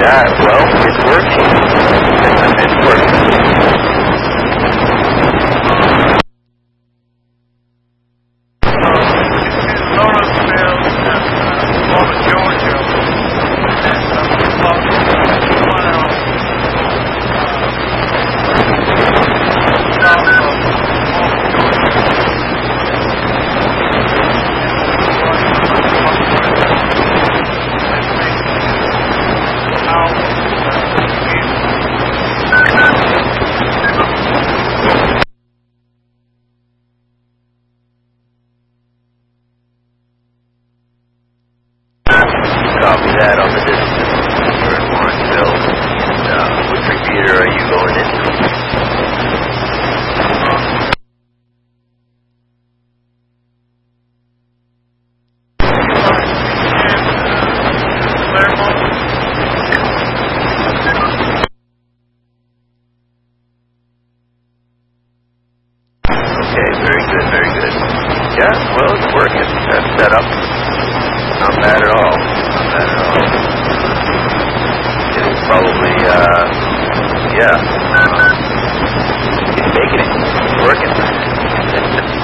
that. Well, it's working. It's working. Copy that on the distance. We're in Lawrenceville. Which repeater are you going into? Okay, very good, very good. Yeah, well, it's working. That's set up. Not bad at all. Not bad at all. It's probably, yeah. It's making it. It's working.